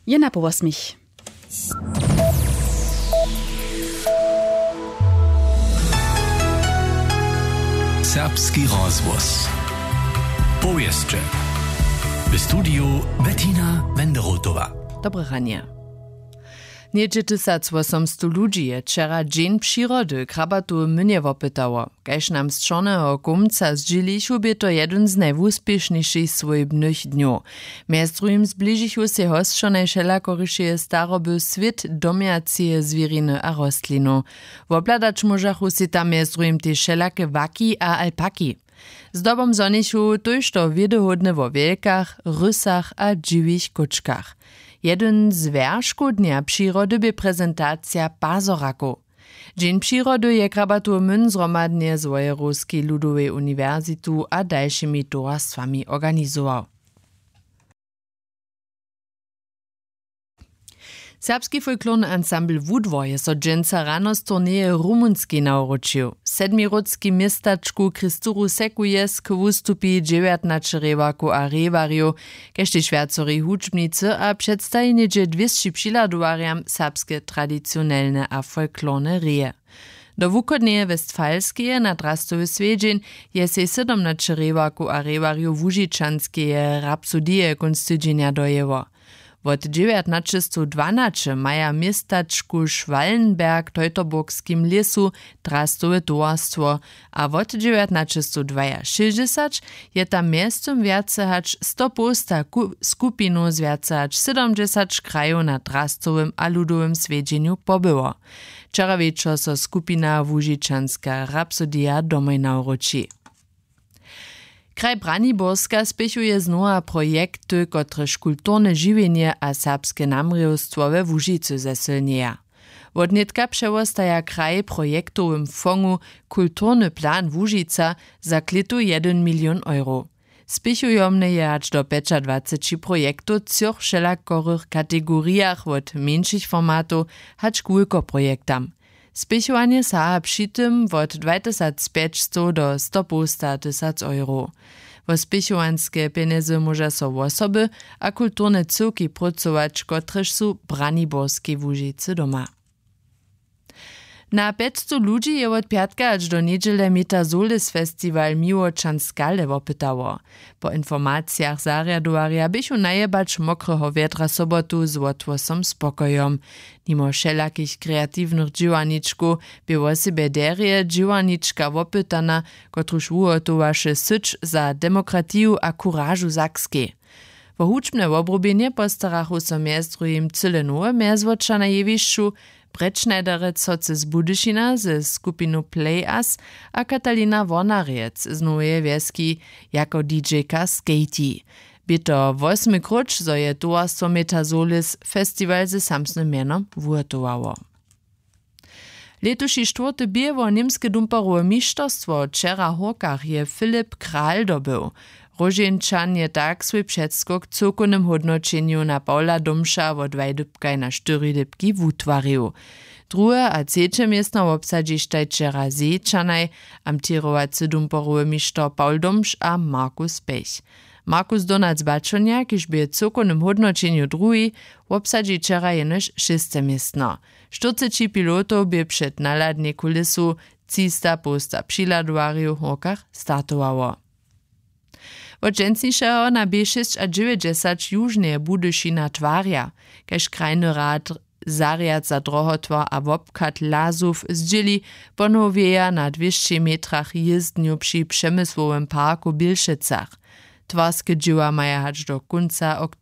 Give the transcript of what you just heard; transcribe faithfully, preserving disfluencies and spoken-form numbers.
Jena po osmich. Serbski rozgłos. Powieszcze. W studiu Bettina Wenderotowa. Dobre ranie. Niedzie tysac osamstu ludzi je wczera dzień przyrody krabatu mnie wopytało. Kaž nam z czarnego komca zdzilichu, by to jeden z najwuspieszniejszych swojbnych dniów. Między drugim zbliżychu się hostrzone wszelakorysze staroby świt domiacie zwieriny a rostlinu. Wopladać możachu si tam między drugim te wszelakie waki a alpaki. Zdobom zonichu tuż to wiadohodne wo wielkach, rysach a dziwych koczkach. Jeden z wierzchów dnia przyrody by prezentacja pazoraku. Dzień przyrody je krabatu myn zromadnie z Wojerowskiej Ludowej Uniwersytu a dalszymi towarstwami organizował. Serbski folklorny ansambl Wudwo je so dżęca rano z turnieje rumunskiej nauročił. Sedmirodski miestaczku Kristuru Sekujesk wystupi dziewiętnaście rewaku a rewariu, keście świadcori huczbnicy a przedstawi niedzie dwieście przyladowariam serbskie tradycjonalne a folklorne reje. Do wukodneje westfalskeje na drastowy swiedzień je se siedemnaście rewaku a rewariu wužičanskeje rapsodije konstydzenia dojewo. Wot dziewiętnaście dwanaście maja miestaczku Schwallenberg Teutoburgskim lesu drastowe towarstwo, a wot dziewiętnaście sześćdziesiąt je tam miestem więcej hać sto posta skupinu z więcej hać siedemdziesiąt krajów na drastowym a ludowym swiedzieniu pobyło. Wczoraj wieczor so skupina wužičanska rapsodia domoj nauroči. Kraj Braniborska spěchuje znowa projekty, kotrež kulturne žiwienie a serbskie namrjowstwo we Łužicy zesilnieja. Wodnitka przewostaja kraj projektowym fondu Kulturny plan Łužica za klitu jeden milion euro. Spěchujomne je aż do dwadzieścia pięć projektów w trzech wszelakorych kategoriach od mniejszych formatów aż k wielkoprojektam. Spěchowanie saha przy tym od dwa tysiące pięćset do sto tysięcy euro. Wo spěchovanske pieniądze może so osoby a kulturne cyłki pracować, kotrež su Braniborskie Łužicy doma. Na pięćset ludzi je od piatka aż do niedziele Metazolis Festival Miłočanskale wopytało. Po informacjach zarjadowaria bychu najebać mokreho wietra sobotu z łotwosom spokojom. Nimo wszelakich kreatywnych dziwaniczków by o sobie derie dziwaniczka wopytana, kotruż ugotowaše syć za demokratiju a kurażu Sakskiej. Wo hučbne wobrobienie postarachu so mjez drugim cyle nowe mjezwočana jewišću, Brečnajderec Soce z Budyšina ze skupinu Play-Us a Katalina Wornariec z Nowej Wieski jako D J-ka Skatey. By to osmy kruč, zo je towarstwo Metazolis festiwal ze samsnym mianom wurtowało. Letuši czwarty biewo niemskie dumparowe mistrzostwo wczera w Horkach je Filip Kral dobył. Rožinčan je tak svoj předskok k celkovnym hodnočenju na Paula Domša od dvaj dybkaj na štyri dybki wutwaril. Druhe a trzecie miestno obsadzi štajčera Zečanaj, amtirovacy dumporowy mistrz Paul Domš a Markus Pech. Markus Donac Bačonja, kiž by celkovnym hodnočenju drugi, obsadzi čera jenož šeste miestno. čtyřicet pilotov by před naladne kulisu cista posta přiladovariu v Horkach startowało. Od dżęsnišeho na B šest a dziewięćdziesiąt južneje Budyšina twarja, kaž krajny rad zariadza drohotwar a wopkat lazów zdzieli ponowieja na dwieście metrach jezdniu przy przemysłowym parku w Bilšicach. Twarskie dzieła maja hać do końca oktobra